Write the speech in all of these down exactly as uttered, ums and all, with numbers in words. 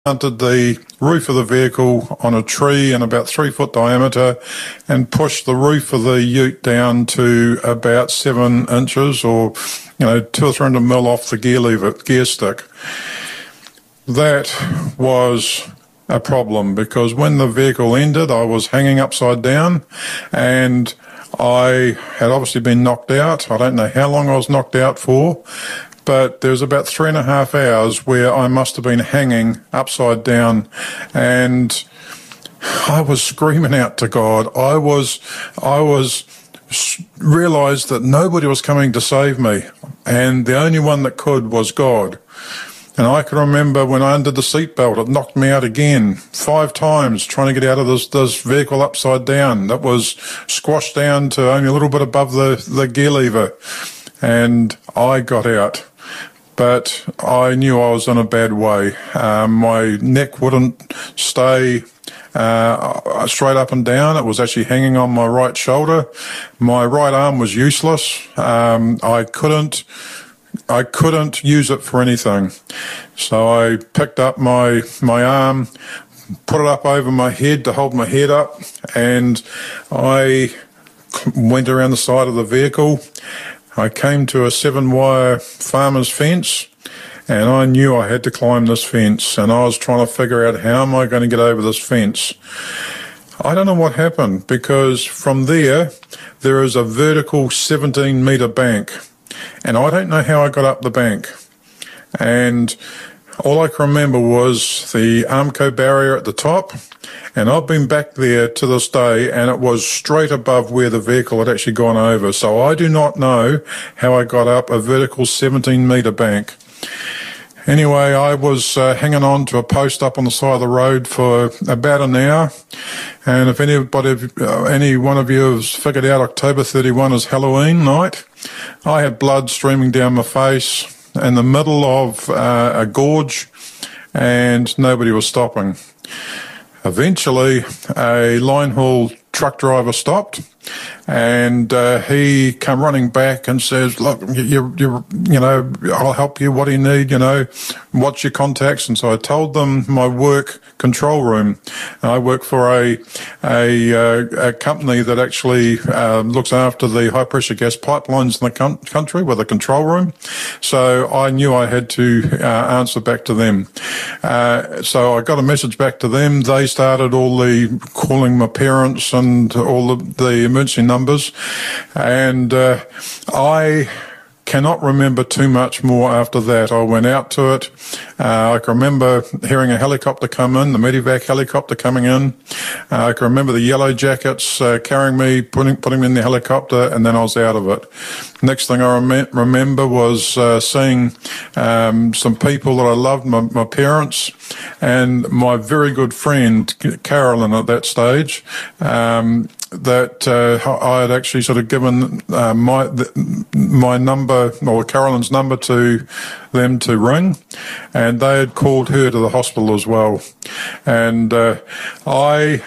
mounted the roof of the vehicle on a tree in about three foot diameter and pushed the roof of the ute down to about seven inches or, you know, two or three hundred mil off the gear lever, gear stick. That was a problem because when the vehicle ended, I was hanging upside down and I had obviously been knocked out. I don't know how long I was knocked out for, but there was about three and a half hours where I must have been hanging upside down, and I was screaming out to God. I was, I was realised that nobody was coming to save me, and the only one that could was God. And I can remember when I undid the seatbelt, it knocked me out again, five times, trying to get out of this, this vehicle upside down. That was squashed down to only a little bit above the, the gear lever. And I got out. But I knew I was in a bad way. Um, my neck wouldn't stay uh, straight up and down. It was actually hanging on my right shoulder. My right arm was useless. Um, I couldn't... I couldn't use it for anything. So I picked up my my arm, put it up over my head to hold my head up, and I went around the side of the vehicle. I came to a seven-wire farmer's fence, and I knew I had to climb this fence, and I was trying to figure out how am I going to get over this fence. I don't know what happened, because from there, there is a vertical seventeen metre bank. And I don't know how I got up the bank. And all I can remember was the Armco barrier at the top. And I've been back there to this day, and it was straight above where the vehicle had actually gone over. So I do not know how I got up a vertical seventeen metre bank. Anyway, I was uh, hanging on to a post up on the side of the road for about an hour. And if anybody, uh, any one of you has figured out October thirty-first is Halloween night, I had blood streaming down my face in the middle of uh, a gorge, and nobody was stopping. Eventually, a line haul truck driver stopped, and uh, he come running back and says, look, you, you, you know, I'll help you. What do you need? You know, what's your contacts? And so I told them my work control room. I work for a a, uh, a company that actually uh, looks after the high pressure gas pipelines in the com- country with a control room. So I knew I had to uh, answer back to them. Uh, so I got a message back to them. They started all the calling my parents and all the, the emergency numbers, and uh, I cannot remember too much more after that. I went out to it. Uh, I can remember hearing a helicopter come in, the Medivac helicopter coming in. Uh, I can remember the yellow jackets uh, carrying me, putting, putting me in the helicopter, and then I was out of it. Next thing I rem- remember was uh, seeing um, some people that I loved, my, my parents, and my very good friend, Carolyn, at that stage. Um, that uh, I had actually sort of given uh, my the, my number, or Carolyn's number, to them to ring, and they had called her to the hospital as well. And uh, I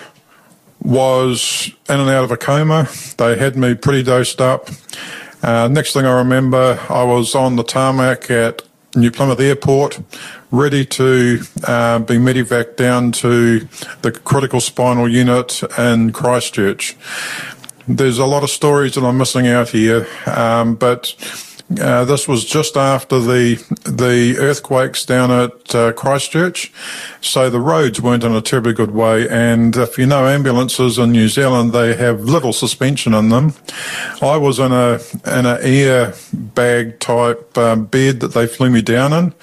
was in and out of a coma. They had me pretty dosed up. Uh, next thing I remember, I was on the tarmac at New Plymouth Airport, ready to uh, be medevaced down to the critical spinal unit in Christchurch. There's a lot of stories that I'm missing out here, um, but uh, this was just after the the earthquakes down at uh, Christchurch, so the roads weren't in a terribly good way. And if you know ambulances in New Zealand, they have little suspension in them. I was in a in an air bag type um, bed that they flew me down in.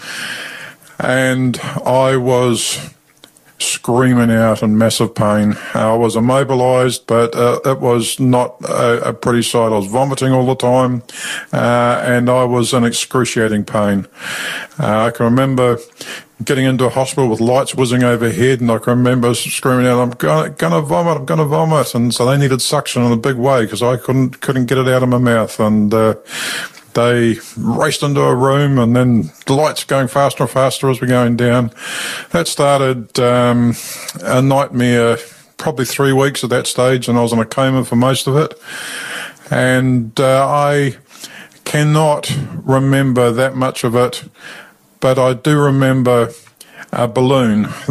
And I was screaming out in massive pain. I was immobilised, but uh, it was not a, a pretty sight. I was vomiting all the time, uh, and I was in excruciating pain. Uh, I can remember getting into a hospital with lights whizzing overhead, and I can remember screaming out, I'm gonna, gonna vomit, I'm gonna vomit. And so they needed suction in a big way because I couldn't couldn't get it out of my mouth. And uh, they raced into a room, and then the lights going faster and faster as we're going down. That started um, a nightmare, probably three weeks at that stage, and I was in a coma for most of it. And uh, I cannot remember that much of it, but I do remember a balloon